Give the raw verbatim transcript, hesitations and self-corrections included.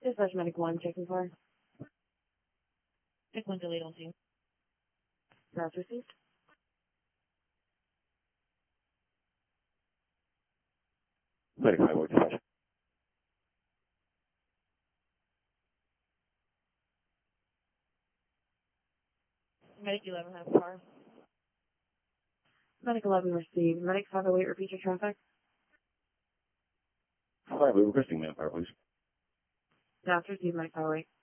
Dispatch Medic one, checking for. Check one delayed on two. That's received. Medic five oh dispatch. Medic eleven has a car. Medic eleven received. Medic five oh eight, repeat your traffic. five oh eight requesting manpower, please. That's received, Medic five oh eight.